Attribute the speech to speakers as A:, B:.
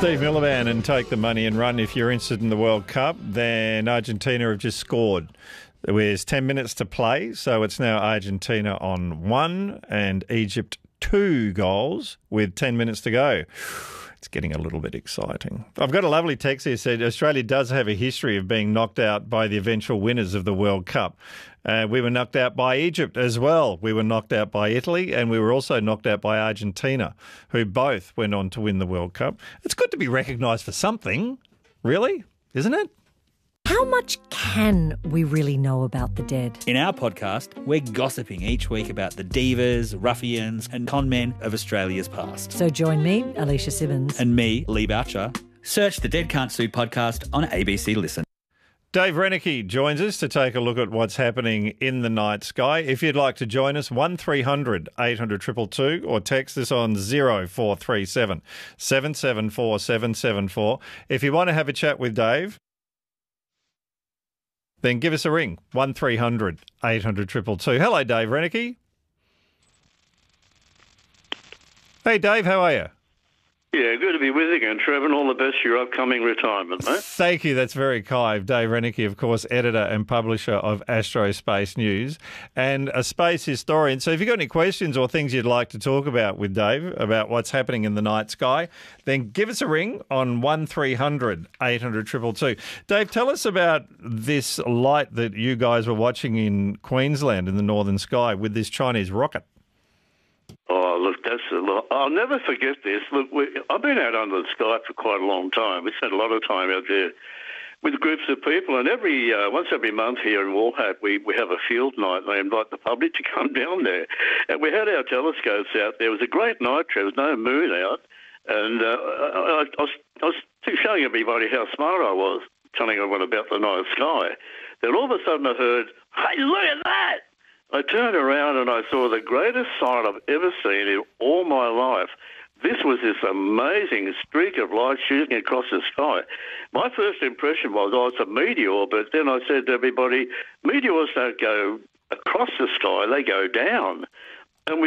A: Steve Miliband and Take the Money and Run. If you're interested in the World Cup, then Argentina have just scored. There's 10 minutes to play, so it's now Argentina on 1 and Egypt 2 goals with 10 minutes to go. It's getting a little bit exciting. I've got a lovely text here that said Australia does have a history of being knocked out by the eventual winners of the World Cup. We were knocked out by Egypt as well. We were knocked out by Italy, and we were also knocked out by Argentina, who both went on to win the World Cup. It's good to be recognised for something, really, isn't it?
B: How much can we really know about the dead?
C: In our podcast, we're gossiping each week about the divas, ruffians and con men of Australia's past.
B: So join me, Alicia Simmons.
C: And me, Lee Boucher. Search the Dead Can't Sue podcast on ABC Listen.
A: Dave Reneke joins us to take a look at what's happening in the night sky. If you'd like to join us, 1300 800 222 or text us on 0437 774 774. If you want to have a chat with Dave, then give us a ring, 1300 800 222. Hello, Dave Reneke. Hey, Dave, how are you?
D: Yeah, good to be with you again, Trevor, and all the best for your upcoming retirement, mate.
A: Thank you. That's very kind. Dave Reneke, of course, editor and publisher of Astrospace News and a space historian. So if you've got any questions or things you'd like to talk about with Dave about what's happening in the night sky, then give us a ring on 1300 800 222. Dave, tell us about this light that you guys were watching in Queensland in the northern sky with this Chinese rocket.
D: Oh, look, I'll never forget this. Look, I've been out under the sky for quite a long time. We spent a lot of time out there with groups of people, and once every month here in Walhat, we have a field night, and they invite the public to come down there. And we had our telescopes out there. It was a great night. There was no moon out, and I was showing everybody how smart I was, telling everyone about the night sky. Then all of a sudden I heard, "Hey, look at that!" I turned around and I saw the greatest sight I've ever seen in all my life. This was this amazing streak of light shooting across the sky. My first impression was, oh, it's a meteor, but then I said to everybody, meteors don't go across the sky, they go down.